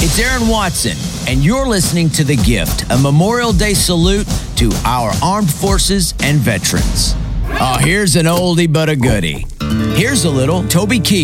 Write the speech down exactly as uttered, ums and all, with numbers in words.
It's Aaron Watson, and you're listening to The Gift, a Memorial Day salute to our armed forces and veterans. Oh, here's an oldie but a goodie. Here's a little Toby Keith.